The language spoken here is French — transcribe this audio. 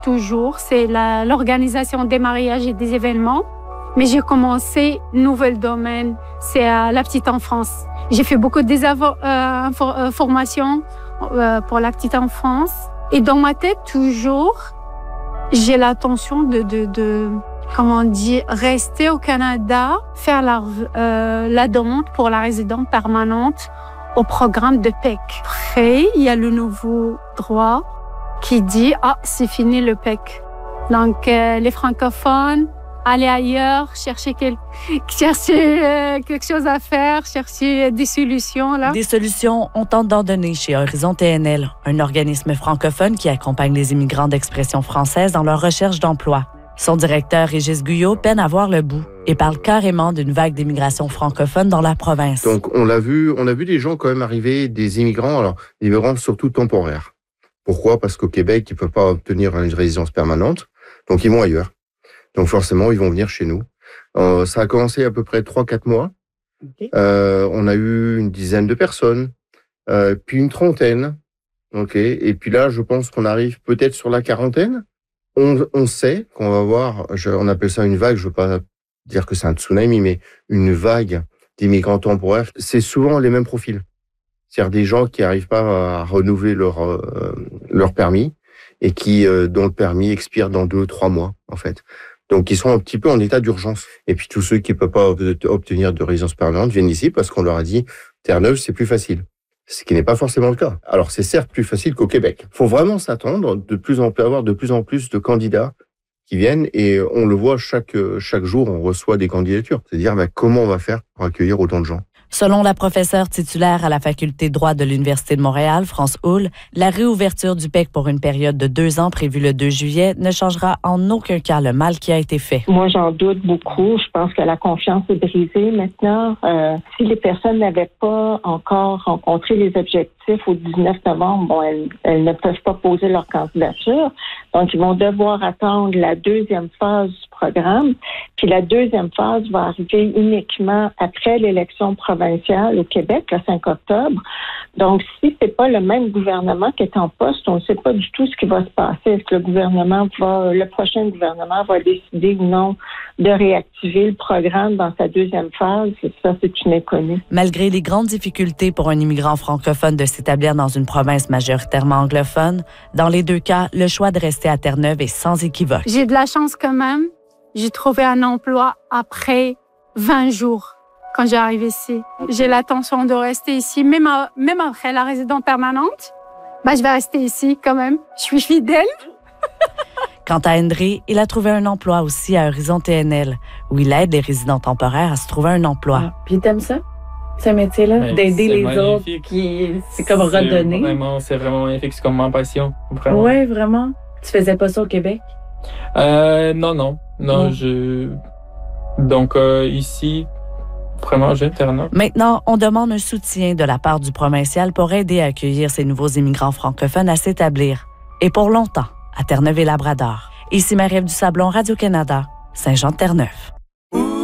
toujours, c'est l'organisation des mariages et des événements. Mais j'ai commencé un nouvel domaine, c'est la petite enfance. J'ai fait beaucoup de formations pour la petite enfance. Et dans ma tête, toujours, j'ai l'intention de rester au Canada, faire la demande pour la résidence permanente au programme de PEC. Après, il y a le nouveau droit qui dit « c'est fini le PEC ». Donc, les francophones, aller ailleurs, chercher quelque chose à faire, chercher des solutions. Là. Des solutions, on tente d'en donner chez Horizon TNL, un organisme francophone qui accompagne les immigrants d'expression française dans leur recherche d'emploi. Son directeur, Régis Guyot, peine à voir le bout et parle carrément d'une vague d'immigration francophone dans la province. Donc, on a vu des gens quand même arriver, des immigrants, alors des immigrants surtout temporaires. Pourquoi? Parce qu'au Québec, ils ne peuvent pas obtenir une résidence permanente, donc ils vont ailleurs. Donc forcément, ils vont venir chez nous. Ça a commencé à peu près 3-4 mois. Okay. On a eu une dizaine de personnes, puis une trentaine. Okay. Et puis là, je pense qu'on arrive peut-être sur la quarantaine. On sait qu'on va voir, on appelle ça une vague, je veux pas dire que c'est un tsunami, mais une vague d'immigrants temporaires. C'est souvent les mêmes profils. C'est-à-dire des gens qui n'arrivent pas à renouveler leur permis et dont le permis expire dans 2-3 mois, en fait. Donc, ils sont un petit peu en état d'urgence. Et puis, tous ceux qui ne peuvent pas obtenir de résidence permanente viennent ici parce qu'on leur a dit Terre-Neuve, c'est plus facile. Ce qui n'est pas forcément le cas. Alors, c'est certes plus facile qu'au Québec. Il faut vraiment s'attendre avoir de plus en plus de candidats qui viennent et on le voit chaque jour, on reçoit des candidatures. C'est-à-dire, comment on va faire pour accueillir autant de gens? Selon la professeure titulaire à la faculté de droit de l'Université de Montréal, France Houle, la réouverture du PEC pour une période de 2 ans prévue le 2 juillet ne changera en aucun cas le mal qui a été fait. Moi, j'en doute beaucoup. Je pense que la confiance est brisée maintenant. Si les personnes n'avaient pas encore rencontré les objectifs au 19 novembre, elles ne peuvent pas poser leur candidature. Donc, ils vont devoir attendre la deuxième phase du programme. Puis la deuxième phase va arriver uniquement après l'élection provinciale au Québec, le 5 octobre. Donc, si c'est pas le même gouvernement qui est en poste, on ne sait pas du tout ce qui va se passer. Est-ce que le prochain gouvernement va décider ou non de réactiver le programme dans sa deuxième phase? Ça, c'est une inconnue. Malgré les grandes difficultés pour un immigrant francophone de s'établir dans une province majoritairement anglophone, dans les 2 cas, le choix de rester à Terre-Neuve est sans équivoque. J'ai de la chance quand même. J'ai trouvé un emploi après 20 jours quand j'arrive ici. J'ai l'intention de rester ici, même après la résidence permanente. Je vais rester ici quand même. Je suis fidèle. Quant à André, il a trouvé un emploi aussi à Horizon TNL, où il aide les résidents temporaires à se trouver un emploi. Ah, puis t'aimes ça? Ce métier-là, d'aider les magnifique. Autres, c'est comme redonner. C'est vraiment magnifique, c'est comme ma passion. Oui, vraiment. Tu faisais pas ça au Québec? Non. Donc, ici, vraiment, j'ai Terre-Neuve. Maintenant, on demande un soutien de la part du provincial pour aider à accueillir ces nouveaux immigrants francophones à s'établir. Et pour longtemps, à Terre-Neuve et Labrador. Ici Marie-Ève Dusablon, Radio-Canada, Saint-Jean-de-Terre-Neuve.